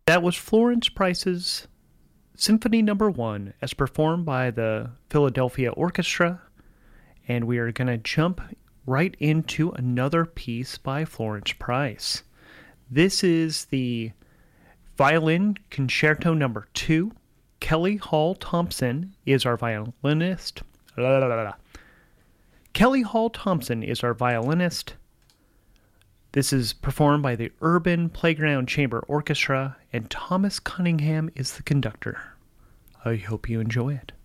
That was Florence Price's Symphony Number 1 as performed by the Philadelphia Orchestra. And we are going to jump right into another piece by Florence Price. This is the Violin Concerto Number 2. Kelly Hall Thompson is our violinist. Kelly Hall Thompson is our violinist. This is performed by the Urban Playground Chamber Orchestra, and Thomas Cunningham is the conductor. I hope you enjoy it.